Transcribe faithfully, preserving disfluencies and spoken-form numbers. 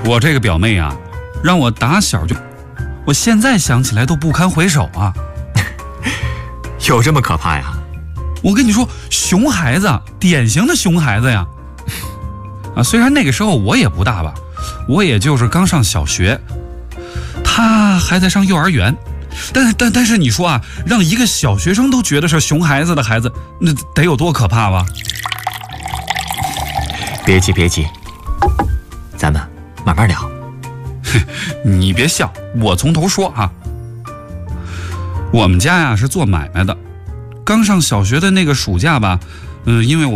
我这个表妹啊，让我打小就，我现在想起来都不堪回首啊。 有这么可怕呀？ 我跟你说，熊孩子，典型的熊孩子呀。啊，虽然那个时候我也不大吧，我也就是刚上小学，他还在上幼儿园。但但但是你说啊，让一个小学生都觉得是熊孩子的孩子，那得有多可怕吧？ 别急别急，咱们慢慢聊。 你别笑，我从头说啊。我们家呀是做买卖的，刚上小学的那个暑假吧，嗯、呃，因为我